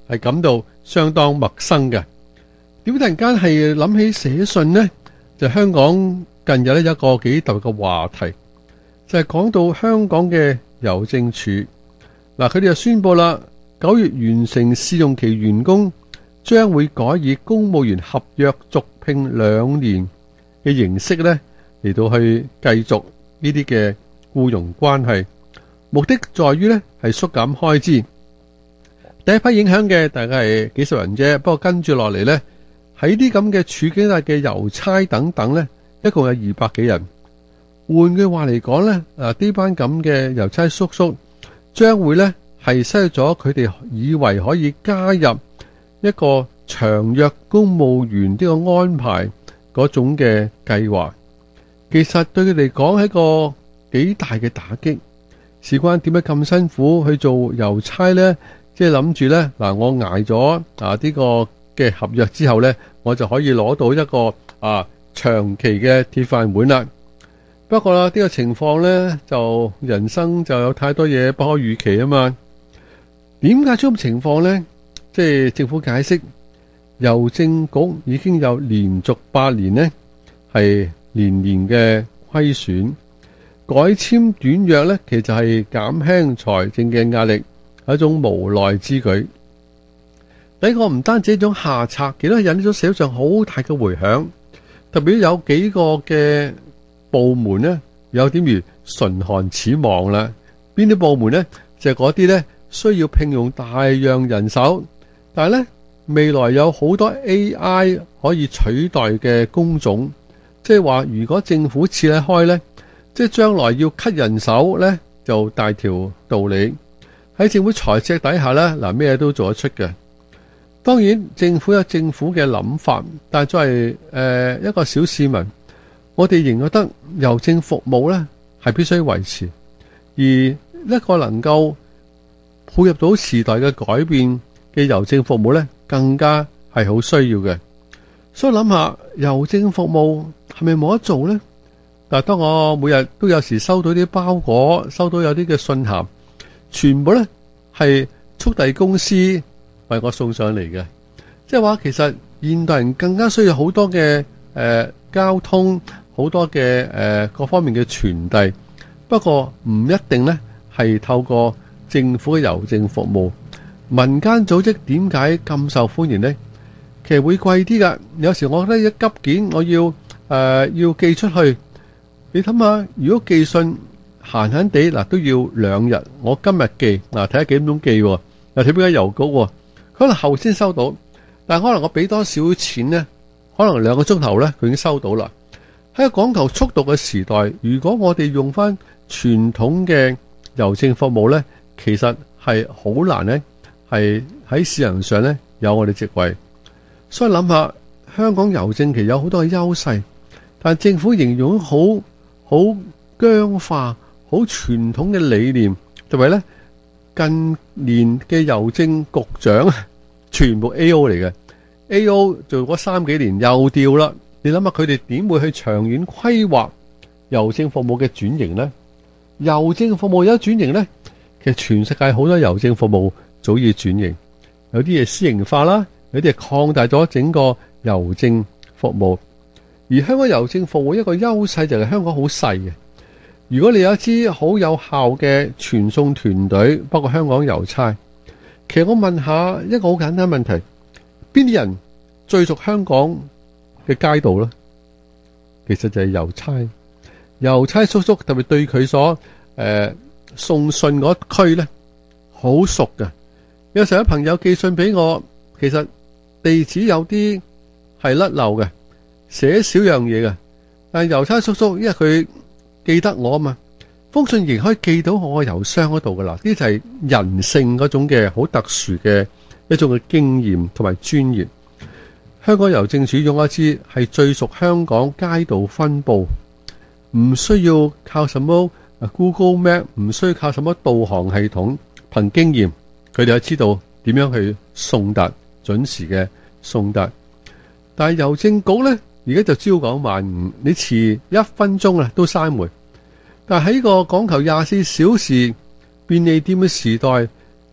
Speaker 17: 係感到相當陌生嘅。點解突然間係諗起寫信呢？就香港近日咧有一個幾特別嘅話題，就係講到香港嘅郵政處。嗱，佢哋就宣布啦，九月完成試用期員工將會改以公務員合約續聘兩年嘅形式咧嚟到去繼續呢啲嘅僱傭關係，目的在於咧係縮減開支。第一批影響嘅大概係幾十人啫，不過跟住落嚟咧。喺啲咁嘅處境下嘅郵差等等呢，一共有二百幾人。換句話嚟講呢，啊呢班咁嘅郵差叔叔將會呢係失去咗佢哋以為可以加入一個長約公務員呢個安排嗰種嘅計劃。其實對佢哋講係一個幾大嘅打擊。事關點解咁辛苦去做郵差呢？即係諗住呢，嗱，我捱咗啊呢個嘅合約之後呢，我就可以攞到一個啊長期嘅鐵飯碗啦。不過啦，呢個情況呢，就人生就有太多嘢不可預期啊嘛。點解出咁情況呢？即係政府解釋，郵政局已經有連續八年呢係年年嘅虧損，改簽短約呢，其實係減輕財政嘅壓力，係一種無奈之舉。呢個唔單止一種下策，亦都引起咗社會上好大嘅回響。特別有幾個嘅部門呢，有點如唇寒齒亡啦。邊啲部門呢？就係嗰啲呢需要聘用大量人手，但係呢未來有好多 A I 可以取代嘅工種，即係話如果政府設立開呢，即係將來要 cut 人手呢，就大條道理。喺政府財赤底下呢，嗱咩都做得出嘅。當然政府有政府嘅諗法，但係作為誒、呃、一個小市民，我哋仍覺得郵政服務呢係必須維持，而一個能夠配合到時代嘅改變嘅郵政服務呢，更加係好需要嘅。所以諗下郵政服務係咪冇得做呢？但係當我每日都有時收到啲包裹，收到有啲嘅信函，全部呢係速遞公司為我送上嚟嘅，即係話其實現代人更加需要好多嘅誒、呃、交通，好多嘅誒、呃、各方面嘅傳遞。不過唔一定呢係透過政府嘅郵政服務，民間組織點解咁受歡迎呢？其實會貴啲噶。有時我覺得一急件我要誒、呃、要寄出去，你諗下，如果寄信閒閒地嗱都要兩日，我今日寄嗱睇下幾點鐘寄，又睇邊間郵局喎。可能後先收到，但係可能我俾多少錢呢？可能兩個鐘頭呢，佢已經收到啦。喺個講求速度嘅時代，如果我哋用翻傳統嘅郵政服務呢，其實係好難呢，係喺市場上呢有我哋席位。所以諗下，香港郵政其實有好多嘅優勢，但係政府形容好好僵化、好傳統嘅理念，同埋呢。近年嘅郵政局長全部 A O 嚟嘅 ，A O 做咗三幾年又調啦。你諗下佢哋點會去長遠規劃郵政服務嘅轉型呢？郵政服務有轉型呢？其實全世界好多郵政服務早已轉型，有啲嘢私營化啦，有啲係擴大咗整個郵政服務。而香港郵政服務一個優勢就係香港好細嘅。如果你有一支好有效嘅傳送團隊，包括香港郵差，其實我問下一個好簡單問題：邊啲人最熟香港嘅街道呢？其實就係郵差，郵差叔叔特別對佢所誒、呃、送信嗰區呢，好熟㗎。有時候有朋友寄信俾我，其實地址有啲係甩漏嘅，寫少樣嘢嘅，但係郵差叔叔因為佢記得我啊嘛，封信仍可以寄到我個郵箱嗰度噶啦。呢就係人性嗰種嘅好特殊嘅一種嘅經驗同埋專業。香港郵政署用一支係最熟香港街道分佈，唔需要靠什麼 Google Map， 唔需要靠什麼導航系統，憑經驗佢哋就知道點樣去送達，準時嘅送達。但係郵政局呢，而家就朝九晚五，你遲一分鐘啊都閂門。但係喺個講求廿四小時便利店嘅時代，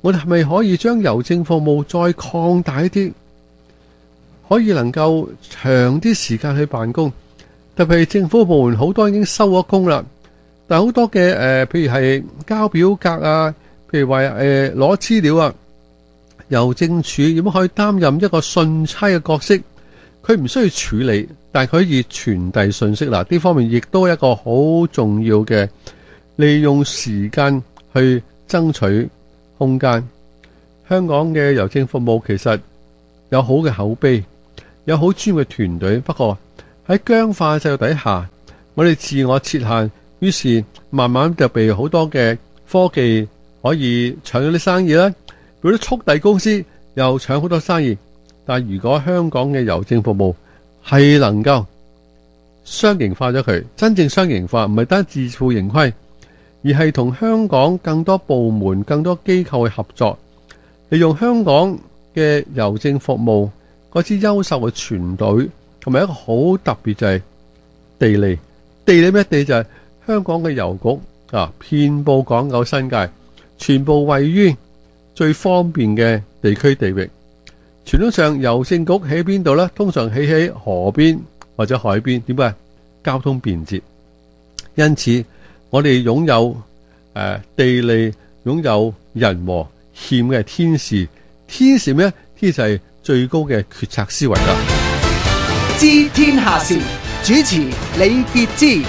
Speaker 17: 我哋係咪可以將郵政服務再擴大一啲，可以能夠長啲時間去辦公？特別係政府部門好多已經收咗工啦，但係好多嘅誒、呃，譬如係交表格啊，譬如話誒攞資料啊，郵政署點樣可以擔任一個信差嘅角色？佢唔需要處理，但係佢可以傳遞信息啦。呢方面亦都係一個好重要嘅，利用時間去爭取空間。香港嘅郵政服務其實有好嘅口碑，有好專業嘅團隊，不過喺僵化制度底下，我哋自我設限，於是慢慢就被好多嘅科技可以搶咗啲生意啦。如果啲速遞公司又搶好多生意，但係如果香港嘅郵政服務係能夠商營化咗佢，真正商營化，唔係單自負盈虧，而係同香港更多部門、更多機構去合作，利用香港嘅郵政服務嗰支優秀嘅團隊，同埋一個好特別就係地利。地理咩地就係香港嘅郵局啊，遍佈港九新界，全部位於最方便嘅地區地域。傳統上郵政局喺邊度呢？通常起喺河邊或者海邊，點解？交通便捷。因此我哋擁有誒、呃、地利，擁有人和，欠嘅天時。天時咩？天就係最高嘅決策思維啦。
Speaker 14: 知天下事，主持李傑之。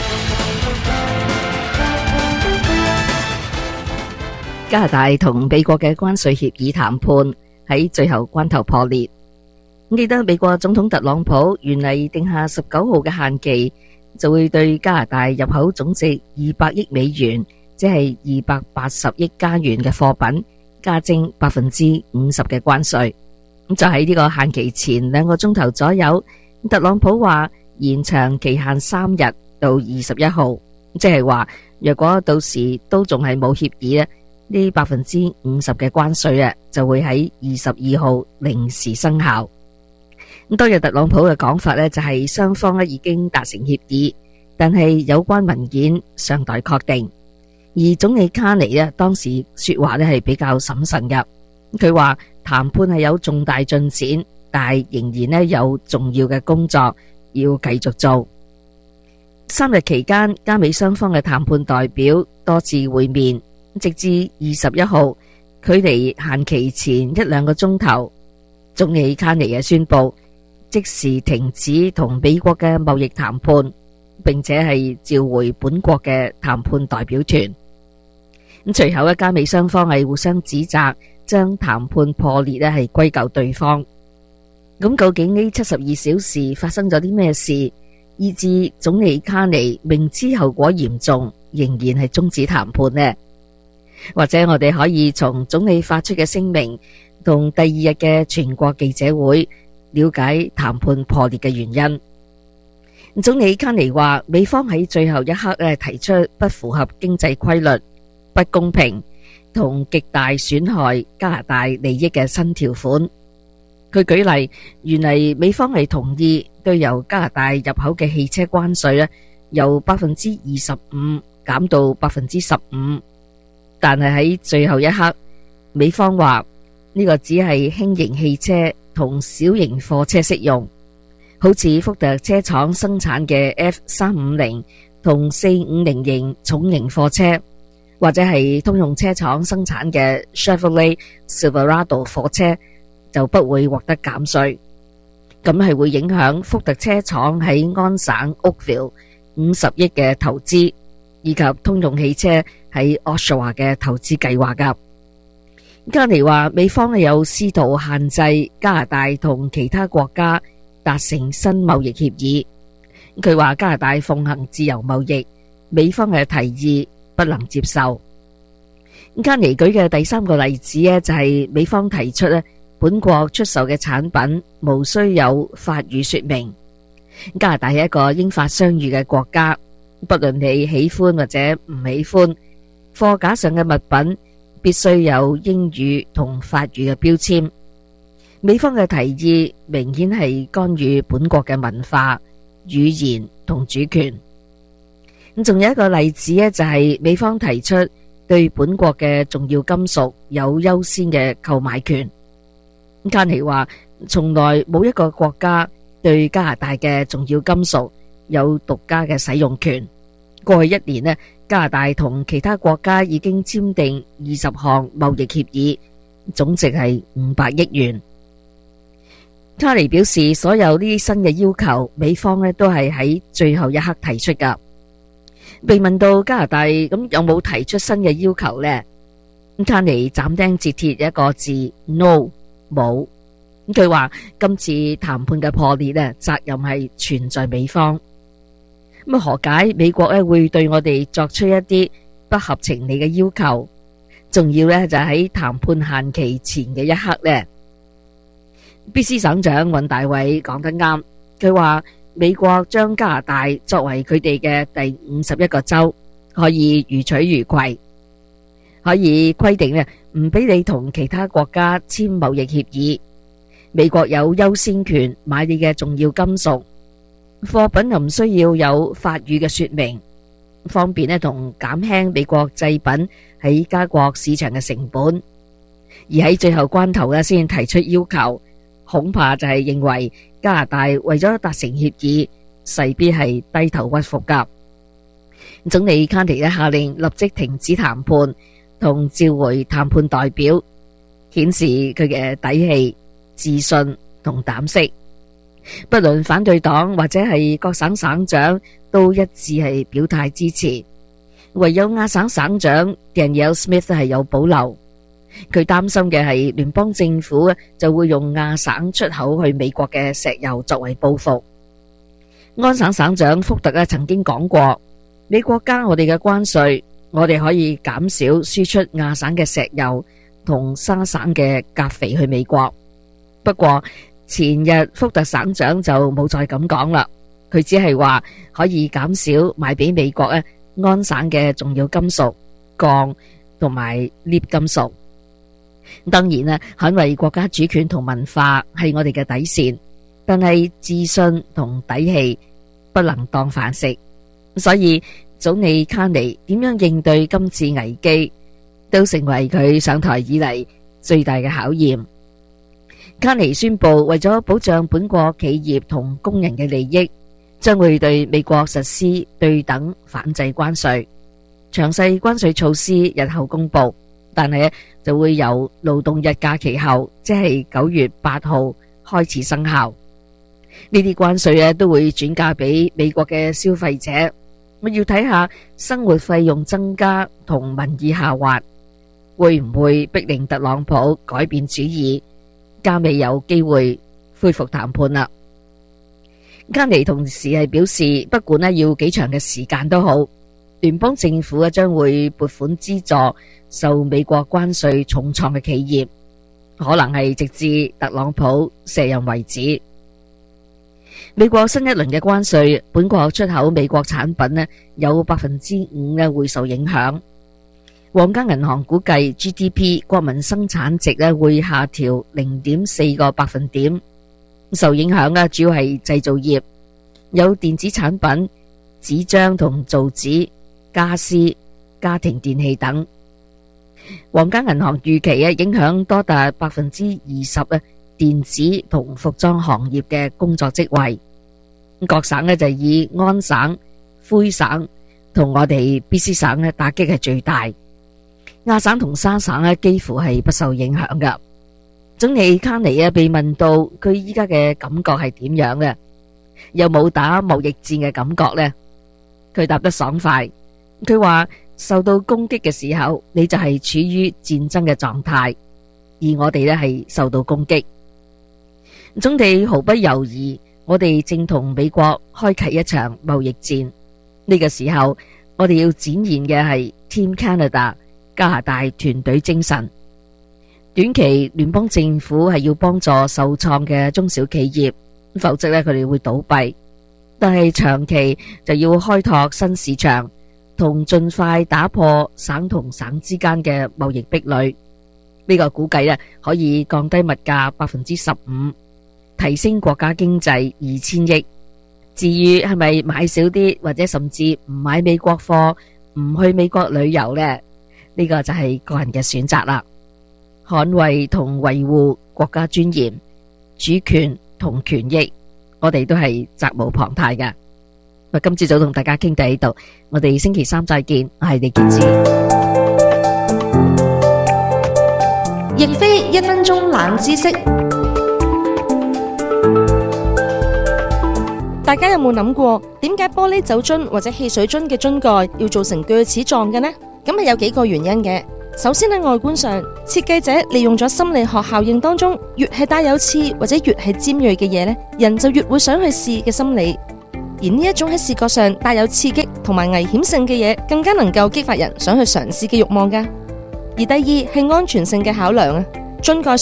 Speaker 18: 加拿大同美國嘅關稅協議談判喺最後關頭破裂。記得美國總統特朗普原嚟定下十九號嘅限期，就會對加拿大入口總值二百億美元，即係二百八十億加元嘅貨品加徵百分之五十嘅關稅。咁就喺呢個限期前兩個鐘頭左右，特朗普話延長期限三日到二十一號，即係話若果到時都仲係冇協議咧，呢百分之五十嘅關稅啊，就會喺二十二號零時生效。咁當日特朗普嘅講法呢，就係雙方咧已經達成協議，但係有關文件尚待確定。而總理卡尼呢，當時說話呢係比較審慎嘅，佢話談判係有重大進展，但係仍然呢有重要嘅工作要繼續做。三日期間，加美雙方嘅談判代表多次會面，直至二十一號，距離限期前一兩個鐘頭，總理卡尼嘅宣布即時停止同美國嘅貿易談判，並且係召回本國嘅談判代表團。咁隨後，加美雙方係互相指責，將談判破裂咧係歸咎對方。咁究竟呢七十二小時發生咗啲咩事，以致總理卡尼明知後果嚴重，仍然係終止談判呢？或者我哋可以從總理發出嘅聲明同第二日嘅全國記者會了解談判破裂嘅原因。總理卡尼話，美方喺最後一刻咧提出不符合經濟規律、不公平同極大損害加拿大利益嘅新條款。佢舉例，原嚟美方係同意對由加拿大入口嘅汽車關稅咧由百分之二十五減到百分之十五。但係喺最後一刻，美方話呢個只係輕型汽車同小型貨車適用，好似福特車廠生產嘅 F 三五零同四五零型重型貨車，或者係通用車廠生產嘅 Chevrolet Silverado 貨車就不會獲得減稅。咁係會影響福特車廠喺安省 Oakville 五十億嘅投資，以及通用汽車喺 Oshawa 嘅投資計劃噶。加尼話美方係有試圖限制加拿大同其他國家達成新貿易協議。佢話加拿大奉行自由貿易，美方嘅提議不能接受。加尼舉嘅第三個例子呢，就係美方提出咧，本國出售嘅產品無需有法語說明。加拿大係一個英法雙語嘅國家，不論你喜歡或者唔喜歡，貨架上嘅物品必須有英語同法語嘅標籤。美方嘅提議明顯係干預本國嘅文化、語言同主權。咁仲有一個例子呢，就係美方提出對本國嘅重要金屬有優先嘅購買權。卡尼話，從來冇一個國家對加拿大嘅重要金屬有獨家嘅使用權。過去一年呢，加拿大同其他國家已經簽訂二十項貿易協議，總值係五百億元。卡尼表示，所有呢啲新嘅要求，美方呢都係喺最後一刻提出噶。被問到加拿大咁有冇提出新嘅要求呢？卡尼斬釘截鐵一個字 no 冇。佢話今次談判嘅破裂呢，責任係全在美方。咁何解美國呢會對我哋作出一啲不合情理嘅要求？仲要呢就喺談判限期前嘅一刻呢。B C 省長尹大偉講得啱，佢話美國將加拿大作為佢哋嘅第五十一個州，可以如取如攜，可以規定呢唔俾你同其他國家簽貿易協議。美國有優先權買你嘅重要金屬貨品，又唔需要有法語嘅說明，方便呢同減輕美國製品喺加國市場嘅成本。而喺最後關頭呢先提出要求，恐怕就係認為加拿大為咗達成協議，勢必係低頭屈服噶。總理卡尼呢下令立即停止談判，同召回談判代表，顯示佢嘅底氣、自信同膽識。不論反對黨或者係各省省長都一致係表態支持，唯有亞省省長 Danielle Smith 係有保留。佢擔心嘅係聯邦政府就會用亞省出口去美國嘅石油作為報復。安省省長福特咧曾經講過，美國加我哋嘅關稅，我哋可以減少輸出亞省嘅石油同沙省嘅鉀肥去美國。不過前日福特省長就冇再咁講啦，佢只係話可以減少賣俾美國咧安省嘅重要金屬、鋼同埋鎳金屬。當然啦，捍衛國家主權同文化係我哋嘅底線，但係自信同底氣不能當飯食。所以總理卡尼點樣應對今次危機，都成為佢上台以嚟最大嘅考驗。卡尼宣布，為咗保障本國企業同工人嘅利益，將會對美國實施對等反制關稅。詳細關稅措施日後公布，但係就會由勞動日假期後，即係九月八號開始生效。呢啲關稅咧都會轉嫁俾美國嘅消費者。我要睇下生活費用增加同民意下滑，會唔會逼令特朗普改變主意，加未有機會恢復談判啦。卡尼同時係表示，不管咧要幾長嘅時間都好，聯邦政府啊將會撥款資助受美國關稅重創嘅企業，可能係直至特朗普卸任為止。美國新一輪嘅關稅，本國出口美國產品咧有百分之五咧會受影響。皇家銀行估計 G D P 國民生產值咧會下調零點四個百分點，受影響嘅主要係製造業，有電子產品、紙張同造紙、家私、家庭電器等。皇家銀行預期嘅影響多達百分之二十嘅電子同服裝行業嘅工作職位。各省咧就以安省、魁省同我哋 B C 省咧打擊係最大，亞省同沙省咧幾乎係不受影響噶。總理卡尼啊被問到佢依家嘅感覺係點樣嘅，有冇打貿易戰嘅感覺呢？佢答得爽快，佢話受到攻擊嘅時候，你就係處於戰爭嘅狀態，而我哋咧係受到攻擊。總理毫不猶豫，我哋正同美國開啟一場貿易戰。呢個時候，我哋要展現嘅係 Team Canada 加拿大團隊精神。短期聯邦政府係要幫助受創嘅中小企業，否則咧佢哋會倒閉。但係長期就要開拓新市場，同盡快打破省同省之間嘅貿易壁壘。呢個估計咧可以降低物價百分之十五，提升國家經濟二千億。至於係咪買少啲，或者甚至唔買美國貨，唔去美國旅遊呢？ 呢個就係個人嘅選擇啦。捍衛同維護國家尊嚴、主權同權益，我哋都係責無旁貸嘅。喂，今朝早同大家傾到呢度，我哋星期三再見。我係李潔芝。
Speaker 15: 亦非一分鐘冷知識。大家有冇諗過，點解玻璃酒樽或者汽水樽嘅樽蓋要做成鋸齒狀嘅呢？咁係有幾個原因嘅。首先喺外觀上，設計者利用咗心理學效應當中，越係帶有刺或者越係尖銳嘅嘢呢，人就越會想去試嘅心理。而呢一種喺視覺上帶有刺激同埋危險性嘅嘢，更加能夠激發人想去嘗試嘅慾望㗎。而第二係安全性嘅考量啊，樽蓋